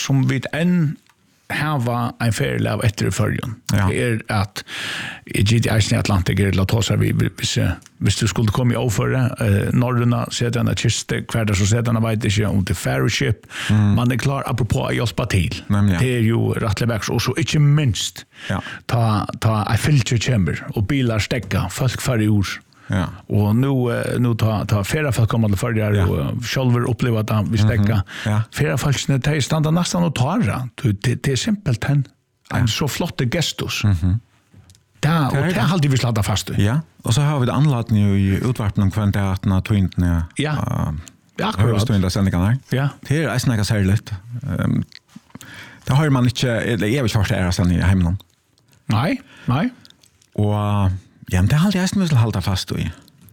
som vi hava en feril av etter i förrjun. Det att i GDI Atlantic eller tosa vi hvis du skulle komma i overføre norrena sedan kiste kvarder så sedan vet ikke om det fellowship man klar apropå att hjälpa till. Det ju rattleverks och så inte minst ta I filter chamber och bilar stäcka folk för i år. Ja. Och nu ta flera folk kommer till förr och själva uppleva att vi stäcka. Flera folk när det stannar nästan och tar det är simpelt en så flott gestus. Där och det håller vi sladda fast. Ja. Och så har vi det anledning i utvarpning kvantaten att ta in Ja, akkurat. Det sändningarna. Ja. Det är snacka särskilt. Det har man inte jag vet inte är sen i hemmen. Nej. Och ja, men det har jag måste hålla fast i.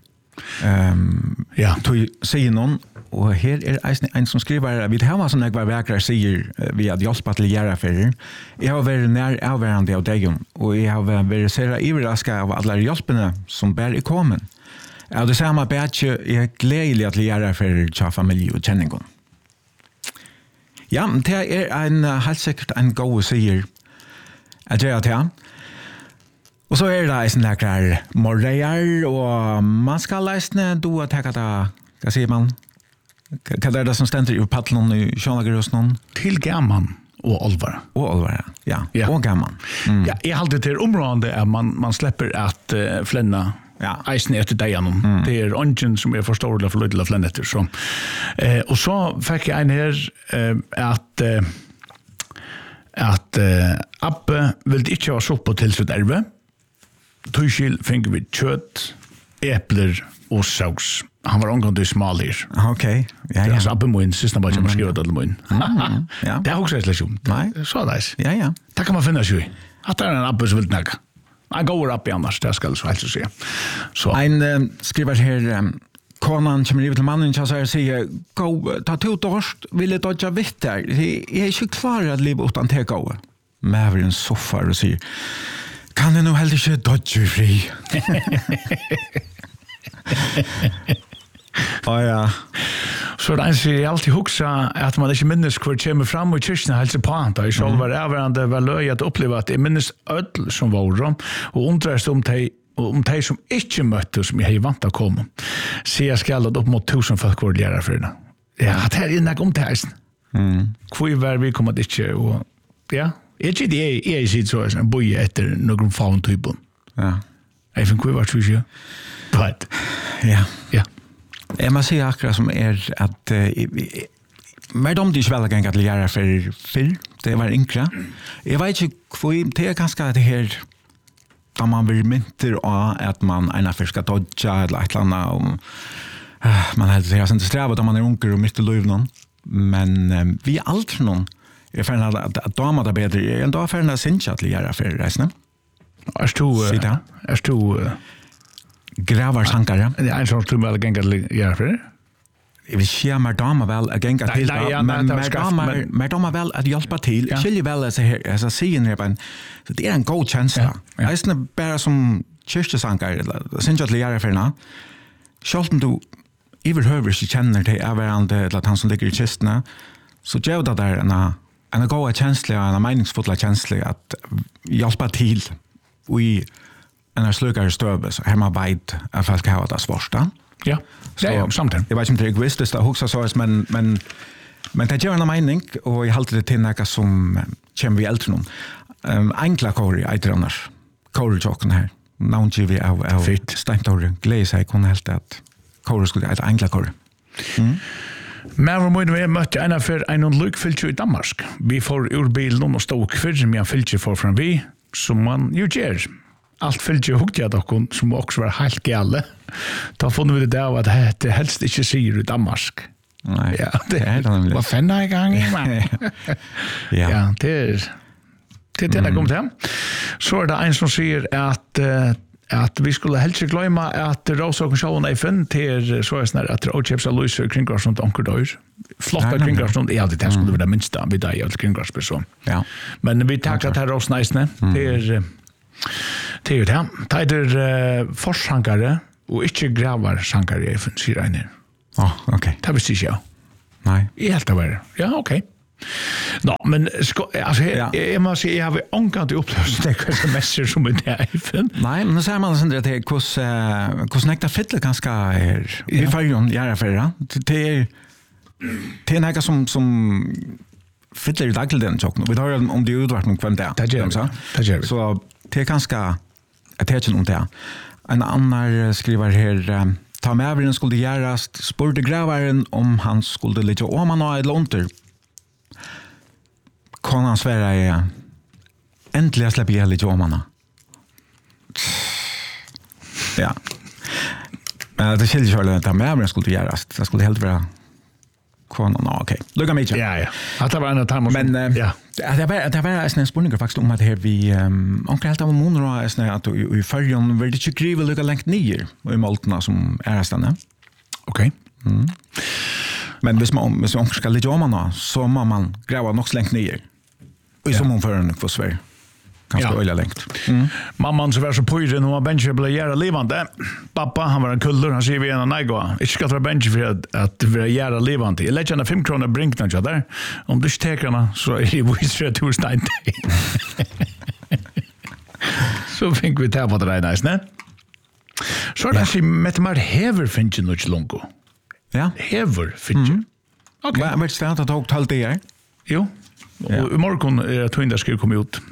Ja, du säger någon och här är en som skriver vi har såna där verkar säger vi att hjälpa till göra för. Jag har varit när avvärande av dig och jag har varit så överraskad av alla hjälperna som bär i kommen. Ja, det samma bättre är glädjligt att göra för tja familj och känningon. Ja, det är en helt säkert en god säger att göra det. Och så är det en läkare morrejar och man ska läsna då att täcka det, vad säger man? Vad är det som ständer i paddlon i Sjönlagerhusnån? Till gamman och Olvar. Och Olvar, ja. Och gamman. Ja, jag har alltid till område att man släpper att flänna eisen efter dagen. Det är ungen som är förståelig för lite flänna efter. Så. Och så fick jag en här att Abbe vill inte ha sopp på till sitt ärve. Tøyskil fick vi kött, äppler och sås. Han var omgående smal här. Okej. Ja. Det är Abbe mun, sista bara som skriver det mun. Ja. Det är också en släckjum. Nej. Så nice. Ja. Det kan man finna sig i. Att det är en Abbe som vill knäcka. Han går upp i annars, det ska så helst säga. Så. En skriver här konan kommer ut till mannen och säger gå ta till torst vill det dodja vitt där. Jag är inte klar att leva utan te gå. Med en soffa och säger kan det nog heller inte dodge fri. Ja. Så det är jag alltid huxa att man inte minns hur det kommer fram i kyrkan hälsa på han. Det är själv var överande var löj att uppleva att det minns ödel som var och undrast om de som inte mötte som jag vant att komma. Så jag ska upp mot 1000 folk var lära för det. Ja, det är inte om det här. Kvui var vi kommer inte och ja. Det är sitt så en boje efter någon faun typen. Ja. Jag fick kvui var tror jag. Ja. Jag måste säga akkurat som att med de inte väl gänga till göra för det var enkla. Jag vet inte kvui det är ganska det här då man vill mynter av att man ena för ska dodja eller ett eller annat man hade det här inte strävat om man är unker och mitt i liv men vi är allt någon jag fann att damer där bättre en dag för när syncha till göra för resten. Är du gravar sankare. Det är en sorts väl gänga till göra för. Vi ser mer damer väl att gänga till men damer väl att hjälpa till. Skiljer väl så här så säger det så det är en god känsla. Det är bara som kyrksankare eller syncha till göra för nå. Skall du överhuvud känner det överande eller han som ligger i kistorna så gör det där en god känsla, en meningsfull känsla att hjälpa till i en slukare stöve så hemma vet att folk har det svårt. Ja, samtidigt. Jag vet inte om det är egoistiskt att huxa så men det gör en mening och jag håller det till något som kommer vi äldre någon. Enkla kåri äter annars. Kåri-tjocken här. Navngiv vi av Steintor Gleis här kunde helt att kåri skulle äta enkla kåri. Men vi møtte en for en lykfylke i Danmark. Vi får ur bilen og stod kvirr med en fylke for fram vi, som man jo gjør. Alt fylke hukte jeg dere, som også var helt gale. Da funnet vi det av at det helst ikke sier i Danmark. Nej, ja, det er nemlig. Hvad fanden er i gang i, man? Ja, det er det der kom til. Så er det en som sier at vi skulle helst ikke glemme at Råsåken sjålen er funnet til så er det at Råkjepsa lyser kringgarsund onker dør. Flotta kringgarsund er alltid det skulle være det minste vi da i alt kringgarsperson. Ja. Men vi takker til Råsneisene til det. Det er forssankare og ikke gravarsankare, sier Einer. Ok. Det visste ikke jeg. Nei. I helt av det. Ja, ok. Nå, men alltså jag måste säga jag har ångat upplevt det semester som är där. Nej, men så man sen det hur nekta fiddle ganska är i förrjon göra förra. Det är något som fiddler i dagligdagen tjock. Vi har om det utvart någon kvämt där. Det gör vi. Så det är ganska attention om det. En annan skriver här ta med över den skulle göras spurte grävaren om han skulle ligga om han har ett lonter. Kan han svära är äntligen släpper jag lite om han. Ja. Men det skiljer sig att ta med över den skulle göras. Det skulle helt vara okej. Lugga mig. Ja. Att det var en av dem. Men ja. Det var en spurning faktiskt om att här vi onkel helt av månader är att i förrjon vill det ju skriva lika långt ner i malterna som är stanna. Okej. Men hvis man ska lite om man så må man gräva nog så långt ner. Och så man förrän för Sverige. Kanske öliga längt. Mamman så var så pojren hon var benchen blev göra levande. Pappa han var en kuller han säger vi en nägå. Jag ska ta benchen för att vara göra levande. Jag lägger 5 kronor brinkna så där. Om du stekarna så är det visst 2090. Så fick vi ta på det där nice, ne? Så där så med mer hever finns ju nog långt. Ja. Hever finns ju. Okej. Men vet du att det har tagit det här? Jo. Och imorgon är det två ska komma ut.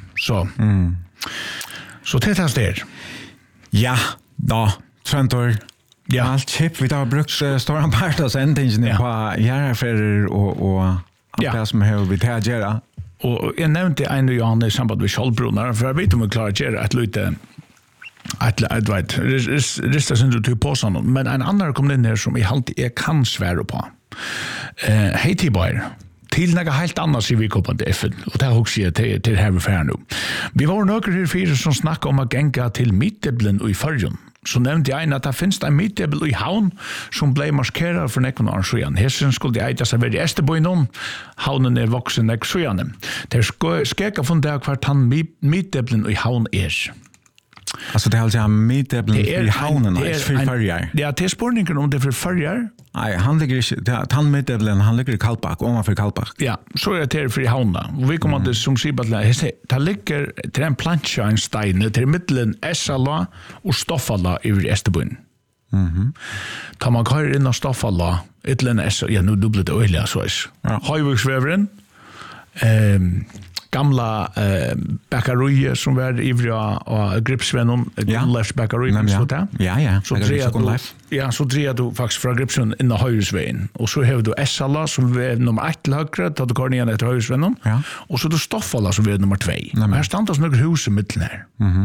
Så det är det. Ja, då. Trentor. Ja. Allt chip vi har brukt stora part av sändningen på järnfärger och allt det som har vi tar göra. Och jag nämnde en och Jan i samband med Kjallbrunnar för jag vet om vi klarar att göra ett lite rista sin du tog på sån. Men en annan kom in här som jag alltid kan svära på. Hej Tibar. Till något helt annat i vi kom på FN och det har också till här vi fär nu. Vi var några här fyra som snackade om att gänga till Mitteblen och i Förrjon. Så nämnde jag att det finns en Mittebel i Havn som blev maskerad för nekon år siden. Hessen skulle jag äta sig vid Esterbøynon. Havnen är vuxen nek siden. Det är skeka från det kvart han Mitteblen i Havn är. Alltså det är alltså Mitteblen i Havnen för Förjar. Ja, det är spårningen om det för Förjar. Nej, han ligger han Mitteblen, han ligger i Kalpak, ovanför Kalpak. Ja, så är det för i Havna. Och vi kommer till som Sibatla, det ligger till en plancha en stein till mittlen Essala och Stoffala över Esterbøyn. Tar man kör in och Stoffala, ytterligare Essala, ja nu dubblet öliga så är. Höjvuxvävren, gamla bäckerier som var ivriga och Gripsvenon, Gullefs bäckeri så där. Ja. Så drev du faktiskt från Gripsvenon in i Höjvuxvägen. Och så har du Essala som var nummer 1 till högre, då du går ner till Höjvuxvenon. Ja. Och så du Stoffala som var nummer 2. Men här stannar så några hus i mitten här.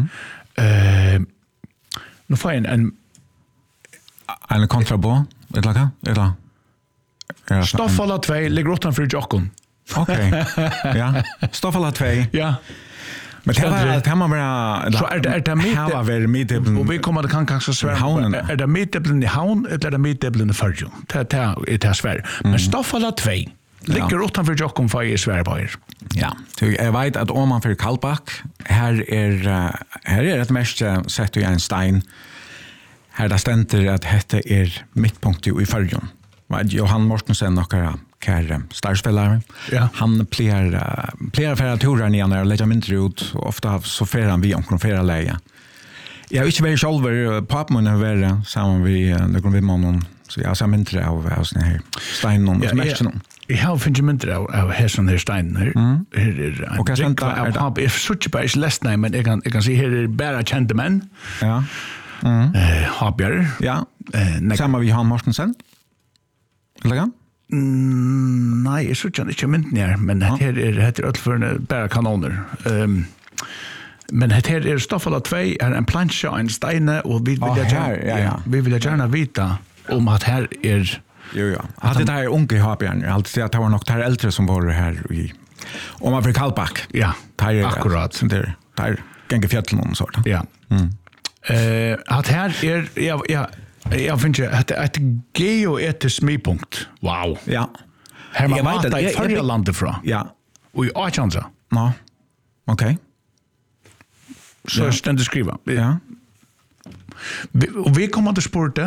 Nu får jag en kontrabå, eller? Stoffala 2 ligger utanför Jokkon. Okej. Ja. Stoffala 2. Ja. Men det kan man bara så är det Mitteblen. Och vi kommer det kan kanske svära. Är det Mitteblen i Havn eller är det Mitteblen i Förrjon? Det är svär. Men Stoffala 2 ligger utanför Jokkon för i Sverige på er. Ja. Jag vet att om man för Kalpak här är ett mest sett i en stein. Här där ständer att detta är mittpunkt i Förrjon. Johan Mortensen och kär starspelare. Ja. Han plear för turer ner när lägger mindre ut och ofta så fer han vi omkring flera läge. Jag har inte varit själv pappan har varit samman vi någon mannen så jag sa mindre av såna här steinen och mest någon. Jag har funnit mindre av här sån här stein här. Här och jag har such by last name men jag kan se här är bara kända män. Ja. Habjar. Ja. Samma vi Johan Mortensen. Eller? Nej, jag tror inte mynt ner, men det här är för bara kanoner. Men det här är Stoffala 2, är en plancha, en stein, och vi vill gärna veta om att här är... Jo. Att det här är unga habjärn, jag alltid säger att det var nog det här äldre som var här i... Om man för Kalpak. Ja, akkurat. Det här gänger fjällen och sånt. Ja. Att här är... Jag finner att det är ett geoetisk smidpunkt. Wow. Ja. Här man matar i förra landet fra. Ja. Och i Achansa. Ja. Okej. Så jag ständigt skriva. Ja. Och vi kommer att spårta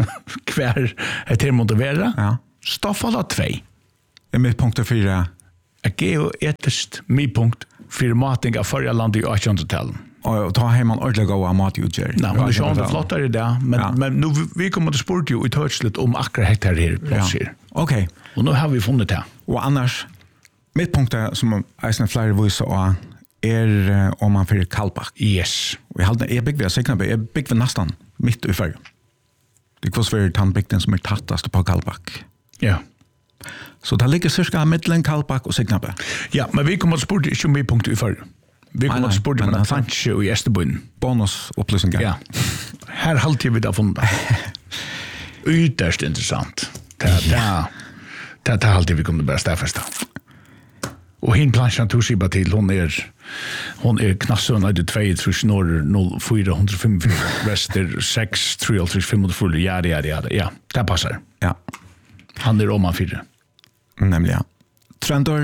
kvar ett här måste vara. Ja. Stoffala 2. Är mitt punkt 4 ett geoetiskt midpunkt för mating av förra landet i 1800-talet. Och ta hem man ordentligt goda matutgör. Nej, men det är inte flottare i det, men nu vi kommer att spurt ju i törsligt om akkurat hektar här plötsligt. Okej. Och nu har vi funnit det. Och annars, mittpunktet som eisen flera visar är om man för Kallbak. Yes. Och jag bygger vid Signaby, jag bygger vid nästan mitt i färg. Det kvar för tandbygden som är tattast på Kallbak. Ja. Så det ligger cirka mittlen Kallbak och Signaby. Ja, men vi kommer att spurt inte om midpunkt i färg. Vi kommer att spurt om en planche i Österbyn. Bonusupplysningar. Ja. Här halvtid vi det har funnit. Ytterst intressant. Det är alltid vi kommer att börja stäffesta. Och hin planschen tog sig bara till, hon är knassön i 2 norr 0405 väster 6 504 ja, det passar. Ja. Han är om han fyra. Nämligen. Trendor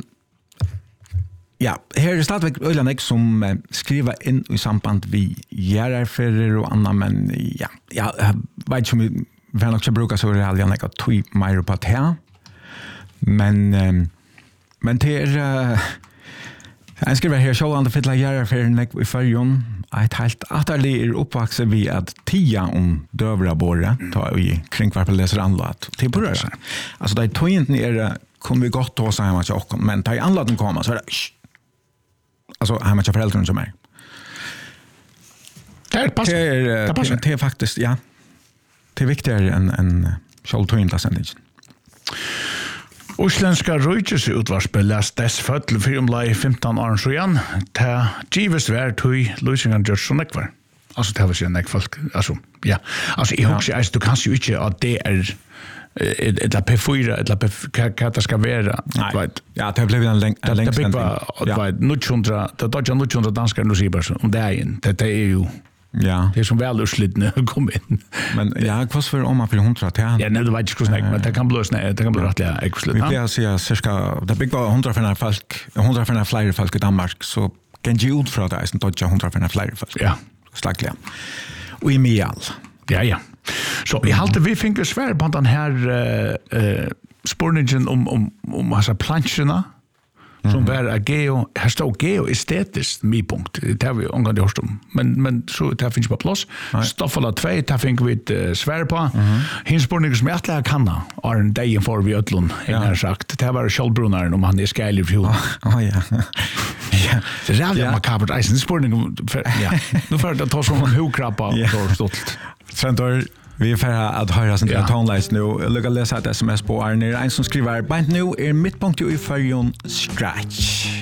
ja, här är stadigvæk Ölanek som skriver in i samband vi järarferer och annat, men ja, jag vet inte om vi får nog bruka så real jag att tog mer på det här. Men det är jag skriver här självande fylla järarferen i färgen ett helt atterlig är uppvaksen vid att tia om dövra borre ta i kringkvarp läser anlat till på det. Alltså det är tojen är kommer vi gott ta så här match och men ta i anlaten komma så är det alltså här match föräldrarna som är. Det är faktiskt ja. Det är viktigare än självtojenlasen. Osländska röjtjesutvarspel läst dess födel för omlai 15 år sedan. Det gives värt hui lösningen gjør så nekvar. Alltså det har vi sett nek folk. Alltså, ja. Alltså jag husker, du kan ju inte att det är ett P4 eller vad det ska vara. Ja, det har blivit en längst. Det var 900 danskar nu säger bara om det är en. Det är ju ja. Det är som väl urslitna kom in. Men ja, vad för om man för 100 till. Ja, nej, det var inte så snägt, men det kan bli snägt, det kan bli rättliga exklusivt. Vi blir säga cirka det bygger 100 för fler folk i Danmark så kan ju ut från det är inte 100 för fler folk. Ja, slagliga. Och i Mial. Ja. Så jag hade vi fick svär på den här spårningen om massa planscherna som var geo, här stod geoestetiskt midpunkt. Det har vi omgående hört om. Men så det finns på plats. Stoffala 2, det fick vi ett svär på. Hinspårningen som jag alltid kan har en dag för vi ötlund, har sagt. Det var Kjellbrunaren om han är skärlig i fjol. Ja. Det är rävligt makabert. Eisen spårningen, ja. Nu får jag ta som en hokrappa och stolt. Trendor, vi är färdiga att höra sin tonelines nu. Lycka läsa ett sms på Arne. En som skriver, bant nu är mittpunkt i färgen Scratch.